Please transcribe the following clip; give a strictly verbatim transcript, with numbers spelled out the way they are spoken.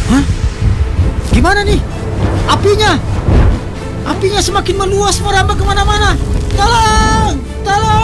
Hah? Gimana nih? Apinya! Apinya semakin meluas, merambah kemana-mana. Tolong! Tolong!